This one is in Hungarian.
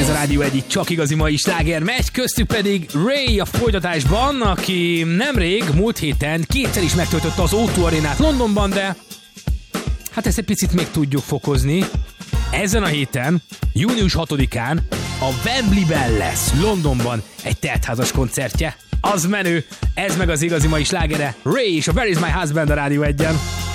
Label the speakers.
Speaker 1: Ez a Rádió egyik csak igazi mai sláger megy, köztük pedig Ray a folytatásban, aki nemrég, múlt héten kétszer is megtöltötte az O2 arénát Londonban, de hát ezt egy picit még tudjuk fokozni. Ezen a héten, június 6-án a Wembleyben lesz Londonban egy teltházas koncertje. Az menő, ez meg az igazi mai slágere, Ray és a Where is my husband a Rádió 1-en.